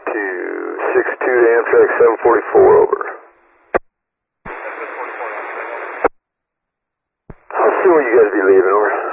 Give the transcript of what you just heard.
262 to Amtrak 744, over. How soon will you guys be leaving, over?